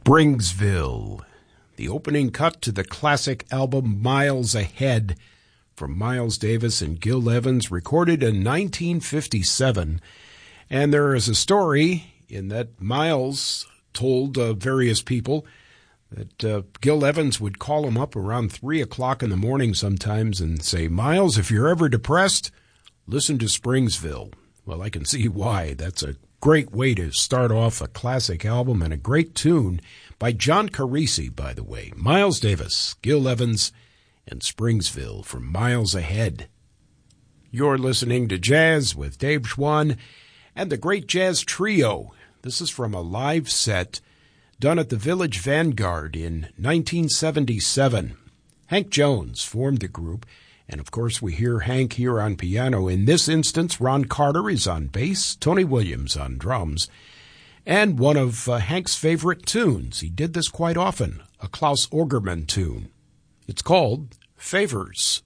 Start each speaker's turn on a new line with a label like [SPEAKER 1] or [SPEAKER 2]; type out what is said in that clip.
[SPEAKER 1] Springsville, the opening cut to the classic album Miles Ahead from Miles Davis and Gil Evans, recorded in 1957. And there is a story in that Miles told various people that Gil Evans would call him up around 3 o'clock in the morning sometimes and say, "Miles, if you're ever depressed, listen to Springsville." Well, I can see why. That's a great way to start off a classic album, and a great tune by John Carisi, by the way. Miles Davis, Gil Evans, and Springsville from Miles Ahead. You're listening to Jazz with Dave Schwann and the Great Jazz Trio. This is from a live set done at the Village Vanguard in 1977. Hank Jones formed the group, and of course we hear Hank here on piano. In this instance, Ron Carter is on bass, Tony Williams on drums, and one of Hank's favorite tunes. He did this quite often, a Klaus Ogerman tune. It's called Favors.